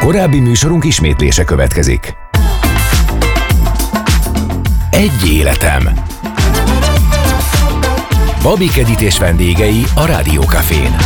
Korábbi műsorunk ismétlése következik. Egy életem. Babik Edit és vendégei a Rádiókafén.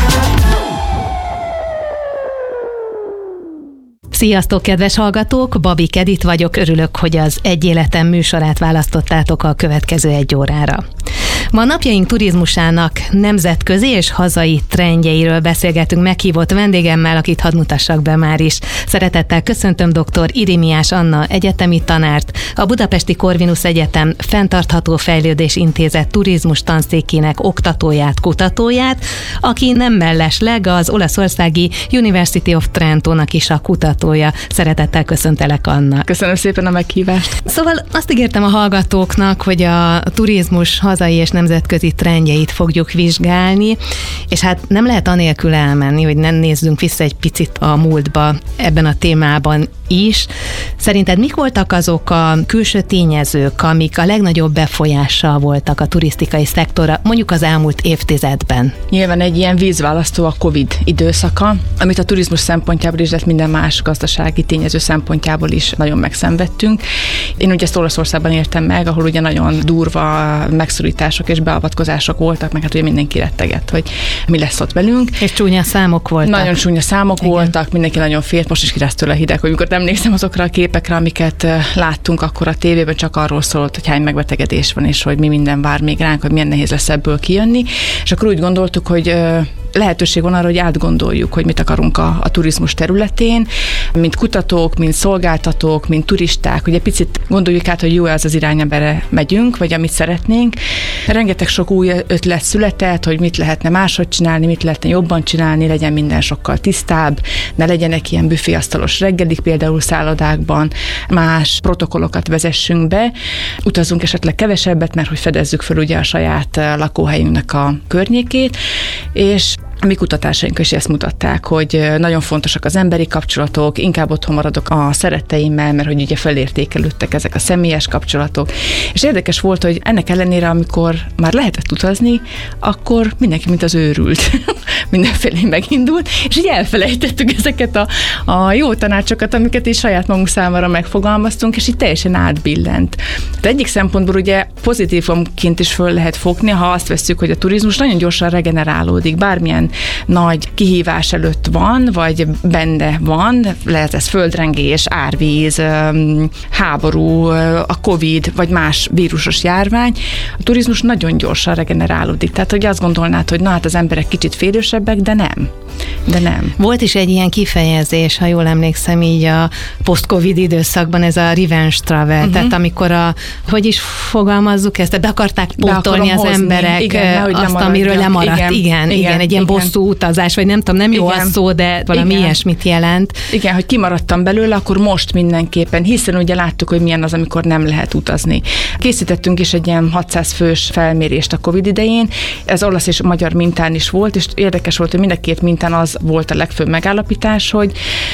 Sziasztok, kedves hallgatók! Babik Edit vagyok, örülök, hogy az Egy életem műsorát választottátok a következő egy órára. Ma napjaink turizmusának nemzetközi és hazai trendjeiről beszélgetünk meghívott vendégemmel, akit hadd mutassak be már is. Szeretettel köszöntöm dr. Irimiás Anna egyetemi tanárt, a Budapesti Corvinus Egyetem Fenntartható Fejlődés Intézet turizmus tanszékének oktatóját, kutatóját, aki nem mellesleg az olaszországi University of Trentónak is a kutatója. Szeretettel köszöntelek, Anna. Köszönöm szépen a meghívást. Szóval azt ígértem a hallgatóknak, hogy a turizmus hazai és nemzetközi trendjeit fogjuk vizsgálni, és hát nem lehet anélkül elmenni, hogy nem nézzünk vissza egy picit a múltba ebben a témában is. Szerinted mik voltak azok a külső tényezők, amik a legnagyobb befolyással voltak a turisztikai szektorra, mondjuk az elmúlt évtizedben? Nyilván egy ilyen vízválasztó a Covid időszaka, amit a turizmus szempontjából is, de minden más gazdasági tényező szempontjából is nagyon megszenvedtünk. Én ugye ezt Olaszországban éltem meg, ahol ugye nagyon durva megszorítások és beavatkozások voltak, meg hát ugye mindenki rettegett, hogy mi lesz ott velünk. És csúnya számok voltak. Nagyon csúnya számok voltak, mindenki nagyon félt, most is kirász tőle a hideg, hogy amikor emlékszem azokra a képekre, amiket láttunk, akkor a tévében csak arról szólt, hogy hány megbetegedés van, és hogy mi minden vár még ránk, hogy milyen nehéz lesz ebből kijönni. És akkor úgy gondoltuk, hogy lehetőség van arra, hogy átgondoljuk, hogy mit akarunk a turizmus területén, mint kutatók, mint szolgáltatók, mint turisták, hogy egy picit gondoljuk át, hogy jó az az irány, amerre megyünk, vagy amit szeretnénk. Rengeteg sok új ötlet született, hogy mit lehetne máshogy csinálni, mit lehetne jobban csinálni, legyen minden sokkal tisztább, ne legyenek ilyen büféasztalos reggelik például szállodákban, más protokollokat vezessünk be, utazunk esetleg kevesebbet, mert hogy fedezzük föl ugye a saját lakóhelyünknek a környékét, és a mi kutatásaink is ezt mutatták, hogy nagyon fontosak az emberi kapcsolatok, inkább otthon maradok a szeretteimmel, mert hogy ugye felértékelődtek ezek a személyes kapcsolatok. És érdekes volt, hogy ennek ellenére, amikor már lehetett utazni, akkor mindenki, mint az őrült, mindenfélé megindult, és így elfelejtettük ezeket a jó tanácsokat, amiket is saját magunk számára megfogalmaztunk, és így teljesen átbillent. De egyik szempontból ugye pozitívumként is föl lehet fogni, ha azt vesszük, hogy a turizmus nagyon gyorsan regenerálódik, bármilyen nagy kihívás előtt van, vagy benne van, lehet ez földrengés, árvíz, háború, a Covid, vagy más vírusos járvány, a turizmus nagyon gyorsan regenerálódik. Tehát, hogy azt gondolnád, hogy na hát az emberek kicsit félősebbek, de nem. Volt is egy ilyen kifejezés, ha jól emlékszem, így a post-Covid időszakban, ez a revenge travel, tehát amikor hogy is fogalmazzuk ezt, be akarták pótolni az emberek azt, amiről lemaradt. Igen, egy ilyen bosszú utazás, vagy nem tudom, nem jó a szó, de valami ilyesmit jelent. Igen, hogy kimaradtam belőle, akkor most mindenképpen, hiszen ugye láttuk, hogy milyen az, amikor nem lehet utazni. Készítettünk is egy ilyen 600 fős felmérést a Covid idején, ez olasz és magyar mintán is volt, és érdekes volt, hogy mind a két mintán az volt a legfőbb megállapítás, hogy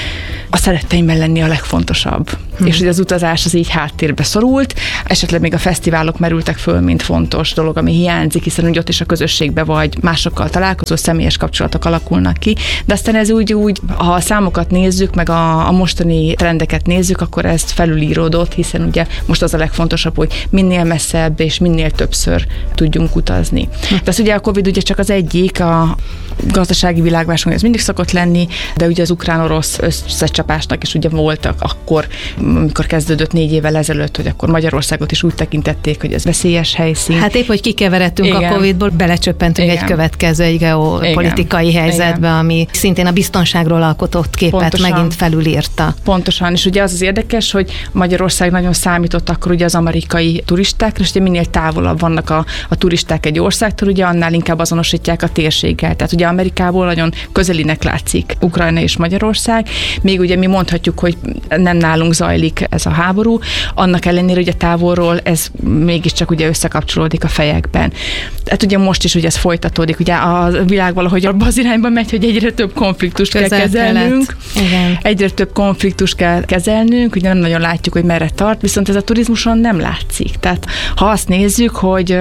a szeretteimmel lenni a legfontosabb. És hogy az utazás az így háttérbe szorult, esetleg még a fesztiválok merültek föl, mint fontos dolog, ami hiányzik, hiszen úgy ott is a közösségbe vagy másokkal találkozó, személyes kapcsolatok alakulnak ki, de aztán ez úgy, ha a számokat nézzük, meg a mostani trendeket nézzük, akkor ez felülíródott, hiszen ugye most az a legfontosabb, hogy minél messzebb és minél többször tudjunk utazni. De az ugye a Covid ugye csak az egyik, a gazdasági világválság ez mindig szokott lenni, de ugye az ukrán-orosz összecsapásnak is ugye voltak akkor, amikor kezdődött 4 évvel ezelőtt, hogy akkor Magyarországot is úgy tekintették, hogy ez veszélyes helyszín. Hát épp, hogy kikeveredtünk a Covid-ból, belecsöppentünk egy következő, egy geopolitikai helyzetbe, ami szintén a biztonságról alkotott képet pontosan megint felülírta. Pontosan, és ugye az érdekes, hogy Magyarország nagyon számított akkor ugye az amerikai turistákra, és ugye minél távolabb vannak a turisták egy országtól, ugye annál inkább azonosítják a térséggel. Tehát ugye Amerikából nagyon közelinek látszik Ukrajna és Magyarország, még ugye mi mondhatjuk, hogy nem nálunk zajlik ez a háború, annak ellenére ugye távolról ez mégiscsak ugye összekapcsolódik a fejekben. Tehát ugye most is ugye ez folytatódik, ugye a világ valahogy abban az irányban megy, hogy egyre több konfliktust kell kezelnünk. Igen. Egyre több konfliktust kell kezelnünk, ugye nem nagyon látjuk, hogy merre tart, viszont ez a turizmuson nem látszik. Tehát ha azt nézzük, hogy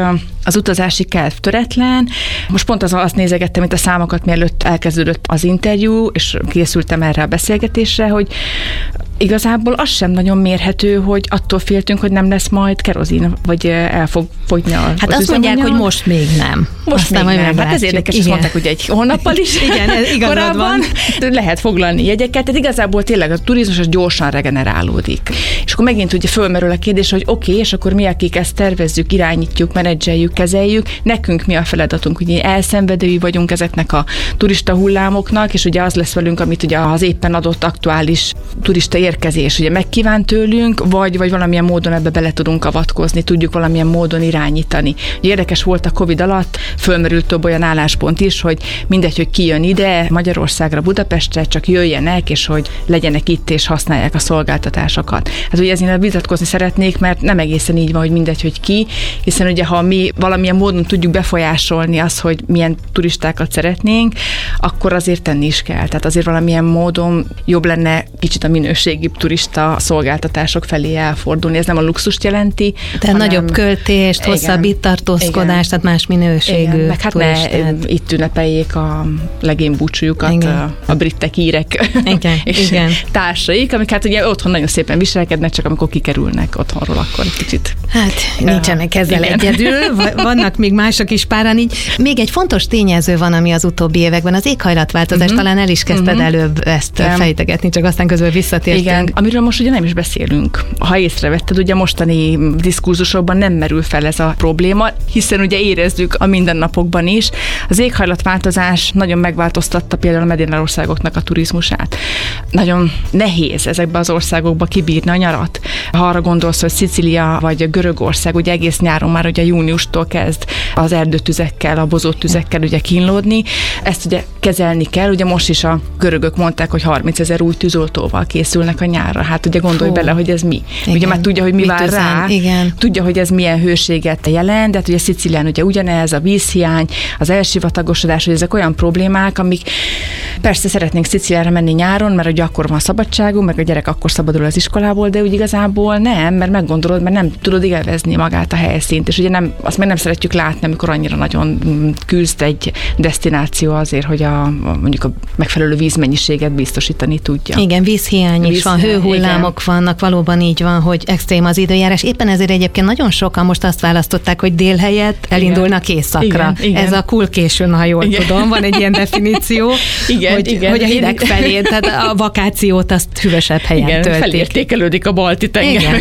az utazási kedv töretlen. Most pont azt nézegettem, mint a számokat, mielőtt elkezdődött az interjú, és készültem erre a beszélgetésre, hogy igazából az sem nagyon mérhető, hogy attól féltünk, hogy nem lesz majd kerozin, vagy el fog fogyni Hát azt mondják, hogy most még nem. Most még nem. Hát ez érdekes, ezt mondták ugye egy hónappal is. Igen, ez korábban. Lehet foglalni jegyeket, tehát igazából tényleg a turizmus az gyorsan regenerálódik. És akkor megint ugye fölmerül a kérdés, hogy oké, és akkor mi, akik ezt tervezzük, irányítjuk, menedzseljük, kezeljük, nekünk mi a feladatunk, hogy elszenvedői vagyunk ezeknek a turista hullámoknak, és ugye az lesz velünk, amit ugye az éppen adott aktuális turista érkezés ugye megkíván tőlünk, vagy valamilyen módon ebbe bele tudunk avatkozni, tudjuk valamilyen módon irányítani. Ugye érdekes volt a Covid alatt, fölmerült több olyan álláspont is, hogy mindegy, hogy ki jön ide Magyarországra, Budapestre, csak jöjjenek, és hogy legyenek itt, és használják a szolgáltatásokat. Hát ugye ezért vitatkozni szeretnék, mert nem egészen így van, hogy mindegy, hogy ki, hiszen ugye ha mi valamilyen módon tudjuk befolyásolni azt, hogy milyen turistákat szeretnénk, akkor azért tenni is kell. Tehát azért valamilyen módon jobb lenne kicsit a minőségibb turista szolgáltatások felé elfordulni. Ez nem a luxust jelenti. De nagyobb költést, hosszabb itt tartózkodást, tehát más minőségű meg hát turistát. Ne itt ünnepeljék a legény búcsújukat a britek, írek és társaik, amik hát ugye otthon nagyon szépen viselkednek, csak amikor kikerülnek otthonról, akkor kicsit. Hát nincsenek ezzel egyedül, vannak még mások is páran így. Még egy fontos tényező van, ami az utóbbi években, az éghajlatváltozás, talán el is kezdted előbb ezt fejtegetni, csak aztán közben visszatértünk. Igen, amiről most ugye nem is beszélünk. Ha észrevetted, ugye mostani diskurzusokban nem merül fel ez a probléma, hiszen ugye érezzük a mindennapokban is. Az éghajlatváltozás nagyon megváltoztatta például a mediterrán országoknak a turizmusát. Nagyon nehéz ezekben az országokba kibírni a nyarat. Ha arra gondolsz, hogy Szicília vagy Görögország, ugye egész nyáron már ugye júniustól kezd az erdőtüzekkel, a bozott tüzekkel ugye kínlódni. Ezt ugye kezelni kell. Ugye most is a görögök mondták, hogy 30 000 új tűzoltóval készülnek a nyárra. Hát ugye gondolj bele, hogy ez mi. Igen. Ugye már tudja, hogy mi vár rá. Igen. Tudja, hogy ez milyen hőséget jelent, de hát ugye Szicílián ugye ugyanez, a vízhiány, az elsivatagosodás, hogy ezek olyan problémák, amik persze szeretnénk Szicíliára menni nyáron, mert ugye akkor van szabadságunk, meg a gyerek akkor szabadul az iskolából, de úgy igazából nem, mert meggondolod, mert nem tudod élvezni magát a helyszínt, és ugye azt meg nem szeretjük látni, amikor annyira nagyon küzd egy desztináció azért, hogy mondjuk a megfelelő vízmennyiséget biztosítani tudja. Igen, vízhiány is van, hőhullámok vannak, valóban így van, hogy extrém az időjárás. Éppen ezért egyébként nagyon sokan most azt választották, hogy dél helyett elindulnak északra. Igen. Ez a kulkésőn, ha jól tudom, van egy ilyen definíció, hogy a hideg felé, tehát a vakációt azt hűvösebb helyen töltik. Felértékelődik a balti tenger.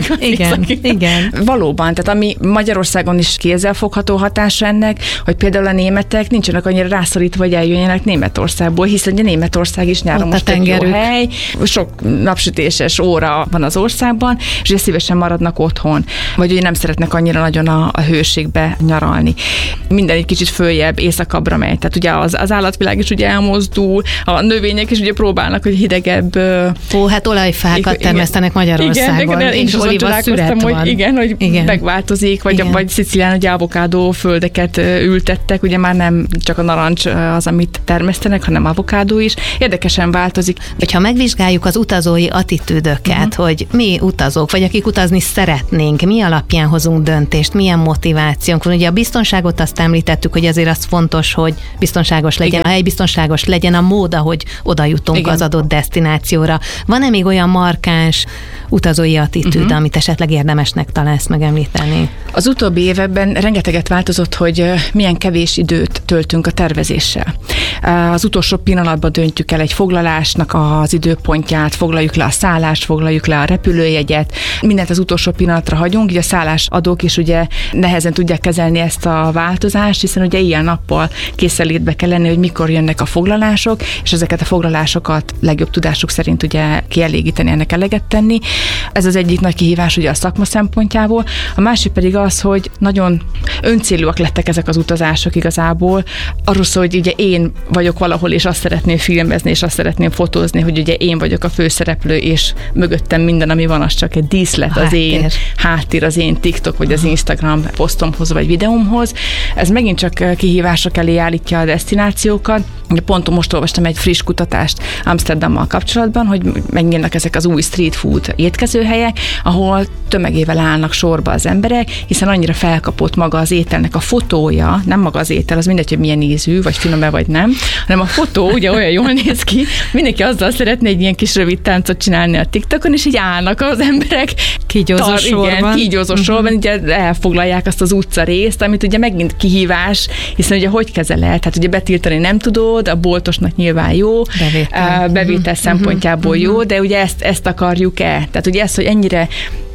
Igen. Valóban, tehát ami Magyarországon is kézzelfogható hatása ennek, hogy például a németek nincsenek annyira rászorítva, hogy eljöjjenek Németországból, hiszen ugye Németország is nyáron most egy jó hely, sok napsütéses óra van az országban, és ugye szívesen maradnak otthon, vagy ugye nem szeretnek annyira nagyon a hőségbe nyaralni. Minden egy kicsit följebb, északabbra megy. Tehát ugye az állatvilág is ugye elmozdul, a növények is ugye próbálnak, hogy hidegebb. Hát olajfákat termesztenek Magyarországon, és olívaszüret van. Hogy megváltozik, vagy Szicílián ugye avokádó földeket ültettek, ugye már nem csak a narancs az, amit termesztenek, hanem avokádó is. Érdekesen változik. Hogyha megvizsgáljuk az utazói attitűdöket, hogy mi utazók, vagy akik utazni szeretnénk, mi alapján hozunk döntést, milyen motivációnk van. Ugye a biztonságot azt említettük, hogy azért az fontos, hogy biztonságos legyen, a hely biztonságos legyen, a mód, ahogy oda jutunk az adott desztinációra. Van-e még olyan markáns utazói attitűd, amit esetleg érdemesnek találsz megemlíteni? Az utóbbi években rengeteget változott, hogy milyen kevés időt töltünk a tervezéssel. Az utolsó pillanatban döntjük el egy foglalásnak az időpontját, foglaljuk le a szállást, foglaljuk le a repülőjegyet, mindent az utolsó pillanatra hagyunk, így a szállásadók is ugye nehezen tudják kezelni ezt a változást, hiszen ugye ilyen nappal készenlétbe kell lenni, hogy mikor jönnek a foglalások, és ezeket a foglalásokat legjobb tudásuk szerint ugye kielégíteni, ennek eleget tenni. Ez az egyik nagy kihívás ugye a szakma szempontjából. A másik pedig az, hogy nagyon öncélúak lettek ezek az utazások igazából. Arról szól, hogy ugye én vagyok valahol, és azt szeretném filmezni, és azt szeretném fotózni, hogy ugye én vagyok a főszereplő, és mögöttem minden, ami van, az csak egy díszlet, az én háttér, az én TikTok, vagy az Instagram posztomhoz, vagy videómhoz. Ez megint csak kihívások elé állítja a desztinációkat. Pont most olvastam egy friss kutatást Amsterdammal kapcsolatban, hogy megnyílnak ezek az új street food étkezőhelyek, ahol tömegével állnak sorba az emberek, hiszen annyira felkapott maga az ételnek a fotója, nem maga az étel, az mindegy, hogy milyen ízű, vagy finom-e, vagy nem, hanem a fotó ugye olyan jól néz ki, mindenki azzal szeretne egy ilyen kis rövid táncot csinálni a TikTokon, és így állnak az emberek kígyózó sorban, ugye elfoglalják azt az utca részt, amit ugye megint kihívás, hiszen ugye hogy kezeled? Hát ugye betiltani nem tudod, a boltosnak nyilván jó, bevétel szempontjából jó, de ugye ezt akarjuk-e? Tehát ugye ezt, hogy ennyire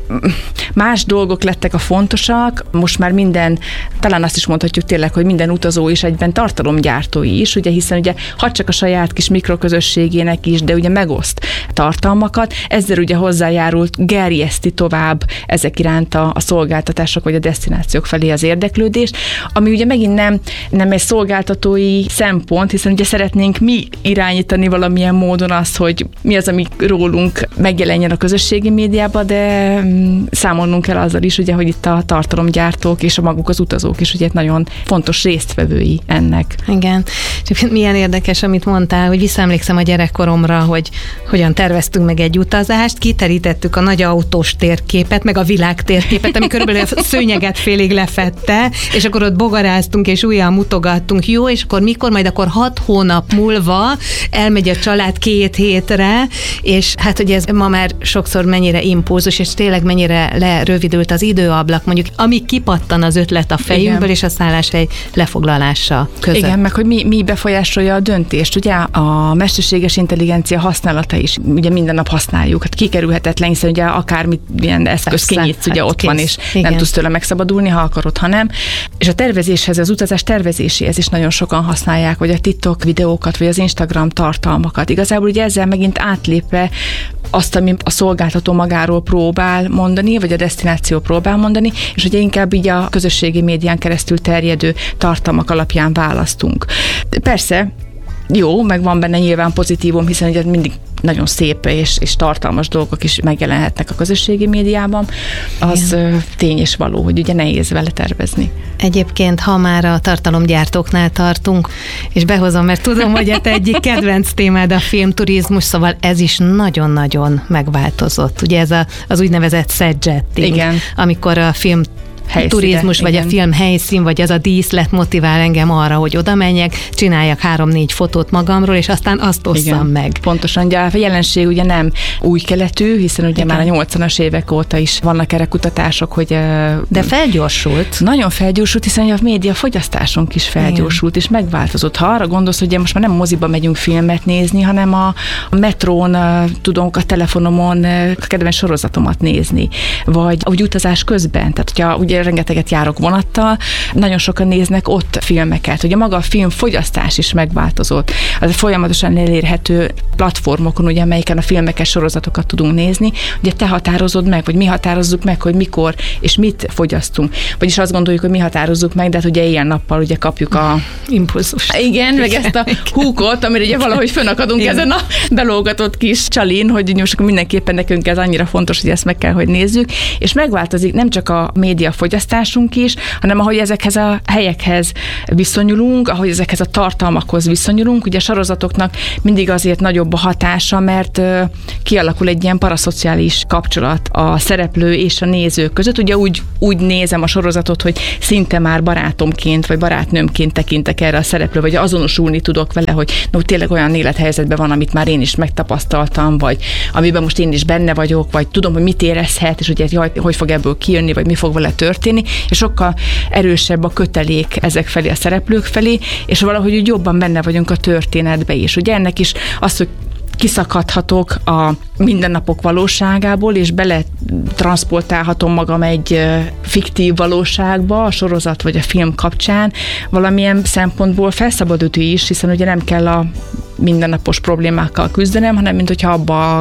más dolgok lettek a fontosak, most már minden, talán azt is mondhatjuk tényleg, hogy minden utazó is egyben tartalomgyártói is, ugye, hiszen ugye ha csak a saját kis mikroközösségének is, de ugye megoszt tartalmakat, ezzel ugye hozzájárult, gerjeszti tovább ezek iránt a szolgáltatások vagy a desztinációk felé az érdeklődést, ami ugye megint nem egy szolgáltatói szempont, hiszen ugye szeretnénk mi irányítani valamilyen módon azt, hogy mi az, ami rólunk megjelenjen a közösségi médiában, de számolnunk kell azzal is, ugye, hogy itt a tartalomgyártók és a maguk az utazók is ugye nagyon fontos résztvevői ennek. Igen. És milyen érdekes, amit mondtál, hogy visszaemlékszem a gyerekkoromra, hogy hogyan terveztünk meg egy utazást, kiterítettük a nagy autós térképet, meg a világ térképet, ami körülbelül a szőnyeget félig lefette, és akkor ott bogaráztunk, és újjal mutogattunk, jó, és akkor mikor? Majd akkor 6 hónap múlva elmegy a család 2 hétre, és hát, hogy ez ma már sokszor mennyire impulzus, és tényleg mennyire lerövidült az időablak, mondjuk amíg kipattan az ötlet a fejünkből, igen, és a szálláshely lefoglalása között. Igen, meg hogy mi befolyásolja a döntést. Ugye a mesterséges intelligencia használata is, ugye minden nap használjuk, hát kikerülhetetlen, hiszen ugye akármit, ilyen eszköz kinyitsz, ugye ott van, és igen, nem tudsz tőle megszabadulni, ha akarod, ha nem. És a tervezéshez, az utazás tervezéséhez is nagyon sokan használják, vagy a TikTok videókat, vagy az Instagram tartalmakat. Igazából ugye ezzel megint átlépve azt, ami a szolgáltató magáról próbál mondani, vagy a desztináció próbál mondani, és ugye inkább így a közösségi médián keresztül terjedő tartalmak alapján választunk. Persze, jó, meg van benne nyilván pozitívum, hiszen ugye mindig nagyon szép és tartalmas dolgok is megjelenhetnek a közösségi médiában. Az tény és való, hogy ugye nehéz vele tervezni. Egyébként, ha már a tartalomgyártóknál tartunk, és behozom, mert tudom, hogy ez egyik kedvenc témád a filmturizmus, szóval ez is nagyon-nagyon megváltozott. Ugye ez az úgynevezett set-jetting, igen, amikor a film turizmus, vagy igen, a film helyszín, vagy az a díszlet motivál engem arra, hogy oda menjek, csináljak 3-4 fotót magamról, és aztán azt osszam meg. Pontosan, ugye a jelenség ugye nem új keletű, hiszen ugye igen, már a 80-as évek óta is vannak erre kutatások, hogy... De felgyorsult. Nagyon felgyorsult, hiszen a média fogyasztásunk is felgyorsult, igen, és megváltozott. Ha arra gondolsz, hogy most már nem moziba megyünk filmet nézni, hanem a metrón tudunk a telefonomon a kedvenc sorozatomat nézni, vagy úgy utazás közben, tehát hogyha ugye rengeteget járok vonattal, nagyon sokan néznek ott filmeket. Ugye maga a filmfogyasztás is megváltozott. Az folyamatosan elérhető platformokon, ugye, amelyiken a filmeket, sorozatokat tudunk nézni, ugye te határozod meg, vagy mi határozzuk meg, hogy mikor és mit fogyasztunk. Vagyis azt gondoljuk, hogy mi határozzuk meg, de hát ugye ilyen-nappal ugye kapjuk a impulzus. Igen, meg ezt a húkot, amire ugye valahogy fönnakadunk ezen a belógatott kis csalin, hogy most akkor mindenképpen nekünk ez annyira fontos, hogy ezt meg kell, hogy nézzük, és megváltozik nem csak a média fogyasztásunk is, hanem ahogy ezekhez a helyekhez viszonyulunk, ahogy ezekhez a tartalmakhoz viszonyulunk. Ugye a sorozatoknak mindig azért nagyobb a hatása, mert kialakul egy ilyen paraszociális kapcsolat a szereplő és a néző között. Ugye úgy nézem a sorozatot, hogy szinte már barátomként vagy barátnőmként tekintek erre a szereplő, vagy azonosulni tudok vele, hogy tényleg olyan élethelyzetben van, amit már én is megtapasztaltam, vagy amiben most én is benne vagyok, vagy tudom, hogy mit érezhet, és ugye hogy fog ebből kijönni, vagy mi fog vele történni, és sokkal erősebb a kötelék ezek felé, a szereplők felé, és valahogy úgy jobban benne vagyunk a történetbe is. Ugye ennek is az, hogy kiszakadhatok a mindennapok valóságából, és bele transzportálhatom magam egy fiktív valóságba, a sorozat vagy a film kapcsán, valamilyen szempontból felszabadító is, hiszen ugye nem kell a mindennapos problémákkal küzdenem, hanem mint hogyha abba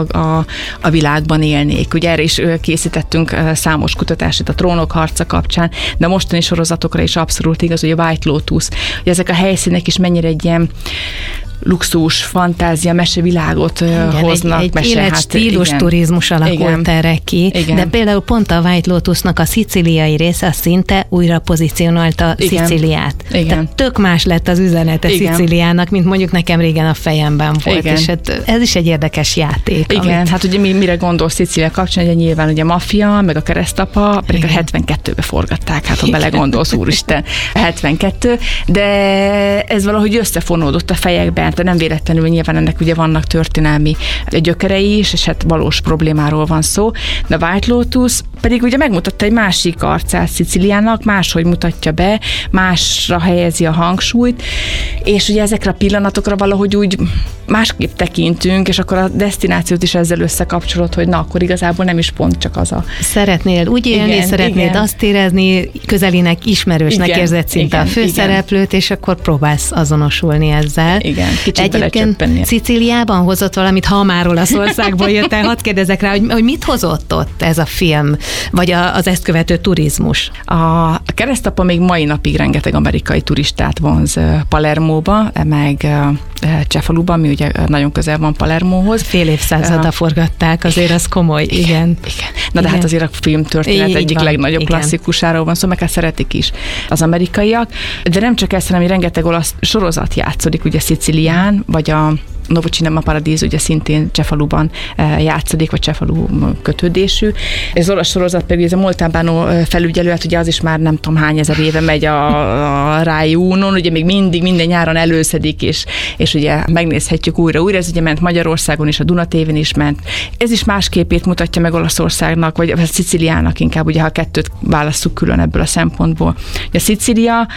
a világban élnék. Ugye erre is készítettünk számos kutatást a Trónok harca kapcsán, de a mostani sorozatokra is abszolút igaz, hogy a White Lotus, hogy ezek a helyszínek is mennyire egy ilyen luxus, fantázia, mesevilágot hoznak. Egy életstílus turizmus alakult erre ki, de például pont a White Lotusnak a szicíliai része szinte újra pozícionálta Szicíliát. Tehát tök más lett az üzenete Szicíliának, mint mondjuk nekem régen a fejemben volt, és hát ez is egy érdekes játék. Igen, hát ugye mire gondol Szicília kapcsán, ugye nyilván ugye maffia, meg a keresztapa, pedig a 72-be forgatták, hát ha belegondolsz, úristen, 72, de ez valahogy összefonódott a fejekben, de nem véletlenül nyilván ennek ugye vannak történelmi gyökerei is, és hát valós problémáról van szó, de a White Lotus pedig ugye megmutatta egy másik arcát Szicíliának, máshogy mutatja be, másra helyezi a hangsúlyt, és ugye ezekre a pillanatokra valahogy úgy másképp tekintünk, és akkor a desztinációt is ezzel összekapcsolod, hogy na, akkor igazából nem is pont csak az a... Szeretnél úgy élni, szeretnéd azt érezni, közelinek, ismerősnek érzed szinte a főszereplőt, és akkor próbálsz azonosulni ezzel. Igen, kicsit belecsöppenni. Szicíliában hozott valamit, ha már Olaszországból jött el, hadd kérdezek rá, hogy mit hozott ott ez a film, vagy az ezt követő turizmus? A keresztapa még mai napig rengeteg amerikai turistát vonz Palermóba, meg Cefaluban, mi ugye nagyon közel van Palermóhoz. Fél évszázada forgatták, azért az komoly, igen. Na de hát azért a filmtörténet egyik legnagyobb klasszikusáról van szó, meg hát szeretik is az amerikaiak. De nem csak ezt, hanem hogy rengeteg olasz sorozat játszódik ugye Szicílián, vagy a Nuovo Cinema Paradiso ugye szintén Cefaluban játszódik, vagy Cefalu kötődésű. Ez olasz sorozat pedig ez a Montalbano felügyelő, hát ugye az is már nem tudom hány ezer éve megy a Rai Unon, ugye még mindig minden nyáron előszedik, és ugye megnézhetjük újra. Ez ugye ment Magyarországon is, a Duna TV-n is ment. Ez is más képét mutatja meg Olaszországnak, vagy Szicíliának inkább, ugye ha a kettőt válasszuk külön ebből a szempontból. A Szicília,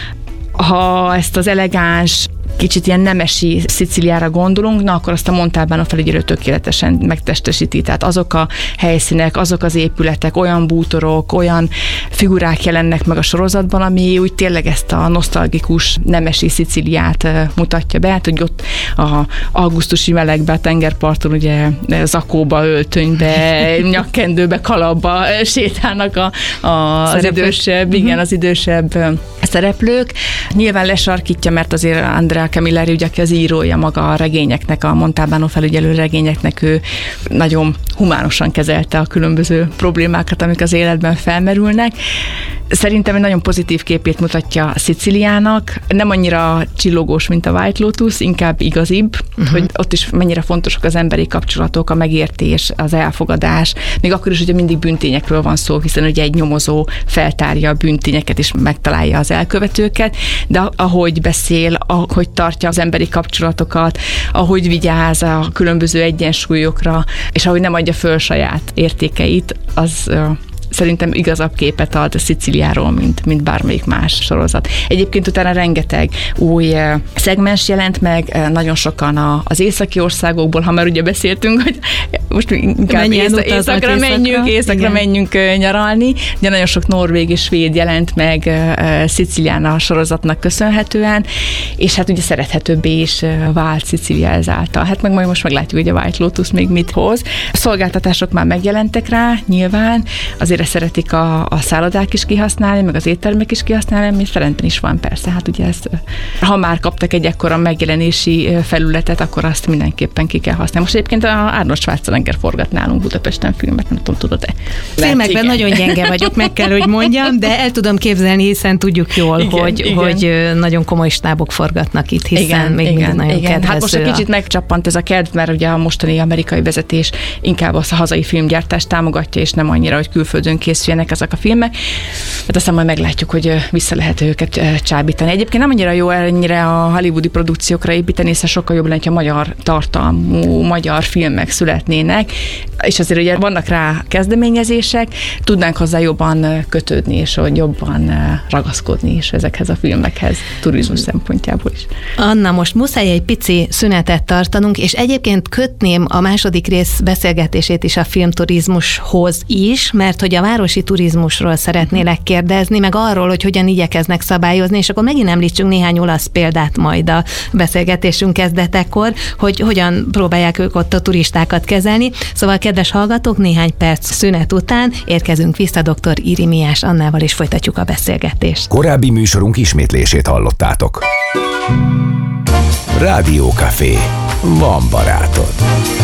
ha ezt az elegáns, kicsit ilyen nemesi Szicíliára gondolunk, na akkor azt a Montalbano felügyelő tökéletesen megtestesíti. Tehát azok a helyszínek, azok az épületek, olyan bútorok, olyan figurák jelennek meg a sorozatban, ami úgy tényleg ezt a nosztalgikus nemesi Szicíliát mutatja be, hát, hogy ott a augusztusi melegbe, a tengerparton ugye zakóba, öltönybe, nyakkendőbe, kalapba sétálnak az idősebb, az idősebb szereplők. Nyilván lesarkítja, mert azért Andrea Camilleri, ugye, aki az írója maga a regényeknek, a Montalbano felügyelő regényeknek, ő nagyon humánosan kezelte a különböző problémákat, amik az életben felmerülnek. Szerintem egy nagyon pozitív képét mutatja Szicíliának, nem annyira csillogós, mint a White Lotus, inkább igazibb, hogy ott is mennyire fontosak az emberi kapcsolatok, a megértés, az elfogadás, még akkor is ugye mindig bűntényekről van szó, hiszen ugye egy nyomozó feltárja a bűntényeket és megtalálja az elkövetőket, de ahogy beszél, ahogy tartja az emberi kapcsolatokat, ahogy vigyáz a különböző egyensúlyokra, és ahogy nem adja föl saját értékeit, az szerintem igazabb képet ad Szicíliáról, mint bármelyik más sorozat. Egyébként utána rengeteg új szegmens jelent meg, nagyon sokan az északi országokból, ha már ugye beszéltünk, hogy most inkább északra menjünk nyaralni, de nagyon sok norvég és svéd jelent meg Szicílián a sorozatnak köszönhetően, és hát ugye szerethetőbbé is vált Szicília ezáltal. Hát meg majd most meglátjuk, hogy a White Lotus még mit hoz. A szolgáltatások már megjelentek rá, nyilván, azért szeretik a szállodák is kihasználni, meg az éttermek is kihasználni, mi Ferenten is van persze. Hát ugye ezt, ha már kaptak egy ekkora megjelenési felületet, akkor azt mindenképpen ki kell használni. Most egyébként a Arnold Schwarzenegger forgat nálunk Budapesten filmet, nem tudom, tudod-e? Filmekben nagyon gyenge vagyok, meg kell, hogy mondjam, de el tudom képzelni, hiszen tudjuk jól, hogy nagyon komoly stábok forgatnak itt, hiszen még mindig nagyon kedvező. Hát most egy kicsit megcsappant ez a kedv, mert ugye a mostani amerikai vezetés inkább a hazai filmgyártást támogatja, és nem annyira, hogy külföldön készüljenek ezek a filmek. Hát aztán majd meglátjuk, hogy vissza lehet őket csábítani. Egyébként nem annyira jó ennyire a hollywoodi produkciókra építeni, hiszen sokkal jobb lenne, ha magyar tartalmú, magyar filmek születnének, és azért ugye vannak rá kezdeményezések, tudnánk hozzá jobban kötődni, és hogy jobban ragaszkodni is ezekhez a filmekhez, turizmus szempontjából is. Anna, most muszáj egy pici szünetet tartanunk, és egyébként kötném a második rész beszélgetését is a filmturizmushoz is, mert hogy a városi turizmusról szeretnélek kérdezni, meg arról, hogy hogyan igyekeznek szabályozni, és akkor megint említsünk néhány olasz példát majd a beszélgetésünk kezdetekor, hogy hogyan próbálják ők ott a turistákat kezelni. Szóval, kedves hallgatók, néhány perc szünet után érkezünk vissza dr. Irimiás Annával, és folytatjuk a beszélgetést. Korábbi műsorunk ismétlését hallottátok. Rádiókafé. Van barátod.